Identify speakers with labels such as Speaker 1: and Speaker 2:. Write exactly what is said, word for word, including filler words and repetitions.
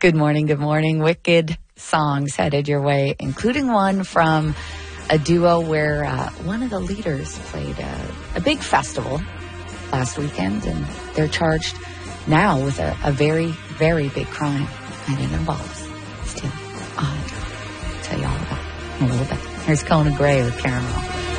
Speaker 1: Good morning, good morning. Wicked songs headed your way, including one from a duo where uh, one of the leaders played a, a big festival last weekend, and they're charged now with a, a very, very big crime, and it involves stealing. I'll tell you all about it in a little bit. Here's Kona Gray with Caramel.